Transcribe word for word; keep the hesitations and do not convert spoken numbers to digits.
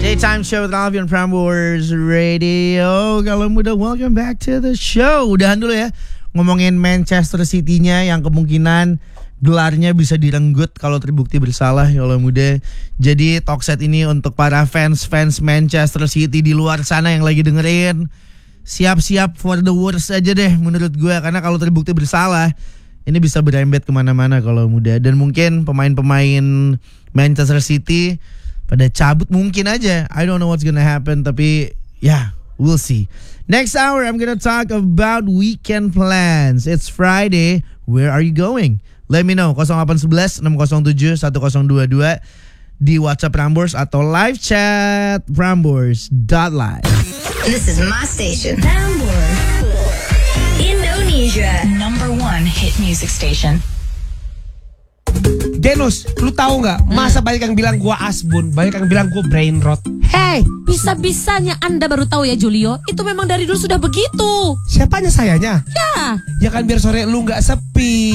Daytime Show with Alvin Prambors Radio. Kalau muda, welcome back to the show. Udahan dulu ya ngomongin Manchester City-nya yang kemungkinan gelarnya bisa direnggut kalau terbukti bersalah kalau muda. Jadi talkset ini untuk para fans-fans Manchester City di luar sana yang lagi dengerin, siap-siap for the worst aja deh menurut gue. Karena kalau terbukti bersalah, ini bisa berembet kemana-mana kalau muda. Dan mungkin pemain-pemain Manchester City pada cabut mungkin aja. I don't know what's gonna happen, tapi ya yeah, we'll see. Next hour I'm gonna talk about weekend plans. It's Friday. Where are you going? Let me know. nol delapan satu satu enam nol tujuh satu nol dua dua di WhatsApp Prambors atau live chat prambors dot live. This is my station, Prambors, Indonesia number one hit music station. Denus, lu tahu nggak? Masa banyak yang bilang gua asbun, banyak yang bilang gua brain rot. Hey, bisa-bisanya Anda baru tahu ya Julio? Itu memang dari dulu sudah begitu. Siapanya sayanya? Ya. Ya kan biar sore lu nggak sepi.